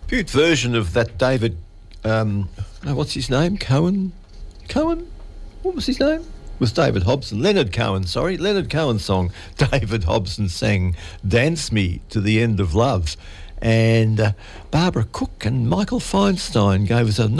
Beaut version of that David, what's his name? Cohen? What was his name? It was David Hobson. Leonard Cohen song. David Hobson sang Dance Me to the End of Love. And Barbara Cook and Michael Feinstein gave us a